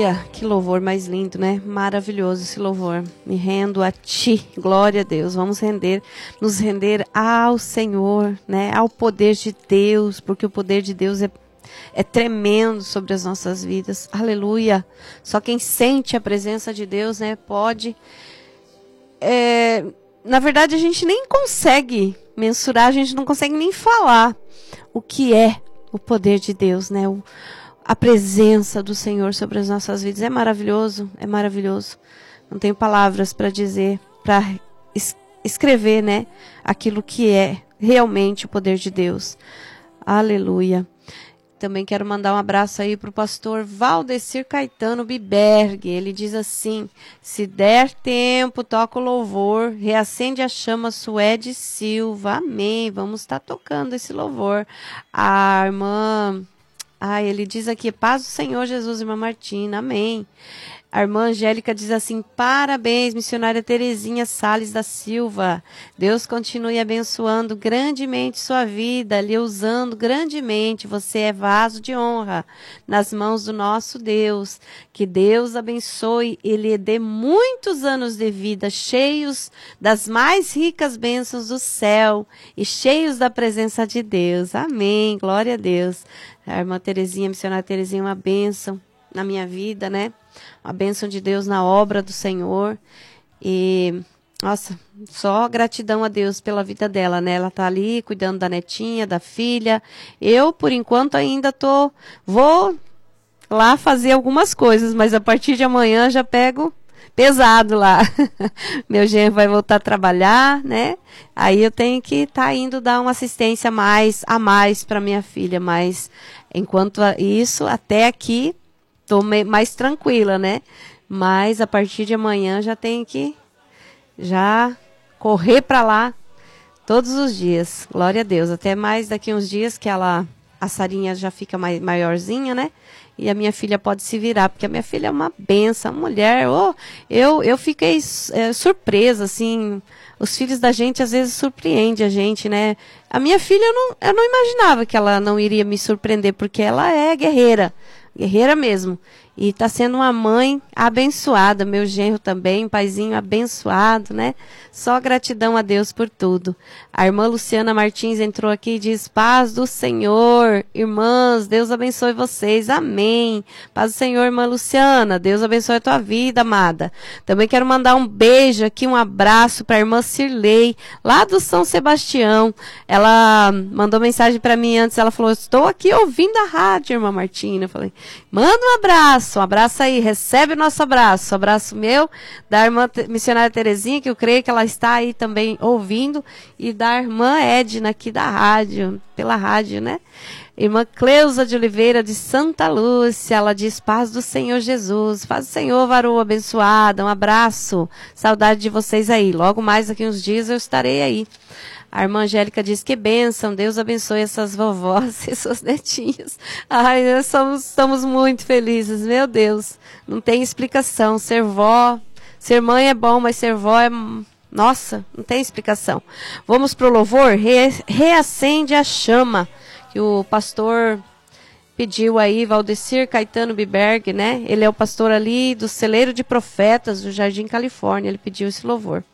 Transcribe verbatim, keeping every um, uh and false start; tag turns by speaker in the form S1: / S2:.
S1: Aleluia, que louvor mais lindo, né? Maravilhoso esse louvor. Me rendo a Ti, glória a Deus. Vamos render, nos render ao Senhor, né? Ao poder de Deus, porque o poder de Deus é, é tremendo sobre as nossas vidas. Aleluia. Só quem sente a presença de Deus, né? Pode. É, na verdade, a gente nem consegue mensurar, a gente não consegue nem falar o que é o poder de Deus, né? O, A presença do Senhor sobre as nossas vidas é maravilhoso, é maravilhoso. Não tenho palavras para dizer, para es- escrever, né, aquilo que é realmente o poder de Deus. Aleluia. Também quero mandar um abraço aí para o pastor Valdecir Caetano Biberg. Ele diz assim: se der tempo, toca o louvor, reacende a chama Suede Silva. Amém. Vamos estar tocando esse louvor. A irmã... Ah, ele diz aqui, paz do Senhor Jesus, irmã Martina, amém. A irmã Angélica diz assim, parabéns, missionária Terezinha Salles da Silva. Deus continue abençoando grandemente sua vida, lhe usando grandemente. Você é vaso de honra nas mãos do nosso Deus. Que Deus abençoe e lhe dê muitos anos de vida, cheios das mais ricas bênçãos do céu e cheios da presença de Deus. Amém, glória a Deus. A irmã Terezinha, a missionária Terezinha, uma bênção na minha vida, né? Uma bênção de Deus na obra do Senhor. E, nossa, só gratidão a Deus pela vida dela, né? Ela tá ali cuidando da netinha, da filha. Eu, por enquanto, ainda tô... Vou lá fazer algumas coisas, mas a partir de amanhã já pego pesado lá. Meu genro vai voltar a trabalhar, né? Aí eu tenho que estar tá indo dar uma assistência mais, a mais para minha filha. Mas, enquanto isso, até aqui... Tô mais tranquila, né? Mas a partir de amanhã já tenho que já correr para lá todos os dias. Glória a Deus. Até mais daqui uns dias que ela, a Sarinha já fica mais, maiorzinha, né? E a minha filha pode se virar, porque a minha filha é uma benção, uma mulher. Oh, eu, eu fiquei é, surpresa, assim. Os filhos da gente às vezes surpreendem a gente, né? A minha filha, eu não, eu não imaginava que ela não iria me surpreender, porque ela é guerreira. Guerreira mesmo. E está sendo uma mãe abençoada. Meu genro também, um paizinho abençoado, né? Só gratidão a Deus por tudo. A irmã Luciana Martins entrou aqui e diz, paz do Senhor. Irmãs, Deus abençoe vocês. Amém. Paz do Senhor, irmã Luciana. Deus abençoe a tua vida, amada. Também quero mandar um beijo aqui, um abraço para a irmã Cirlei, lá do São Sebastião. Ela mandou mensagem para mim antes. Ela falou, estou aqui ouvindo a rádio, irmã Martina. Eu falei, manda um abraço. Um abraço aí, recebe o nosso abraço. Um abraço meu, da irmã missionária Terezinha, que eu creio que ela está aí também ouvindo, e da irmã Edna, aqui da rádio, pela rádio, né? Irmã Cleusa de Oliveira, de Santa Lúcia, ela diz, paz do Senhor Jesus, paz do Senhor, varoa abençoada, um abraço, saudade de vocês aí. Logo mais daqui uns dias eu estarei aí. A irmã Angélica diz que bênção, Deus abençoe essas vovós e suas netinhas. Ai, nós somos, estamos muito felizes, meu Deus. Não tem explicação, ser vó, ser mãe é bom, mas ser vó é... Nossa, não tem explicação. Vamos pro louvor? Re, reacende a chama, que o pastor pediu aí, Valdecir Caetano Biberg, né? Ele é o pastor ali do Celeiro de Profetas, do Jardim Califórnia, ele pediu esse louvor.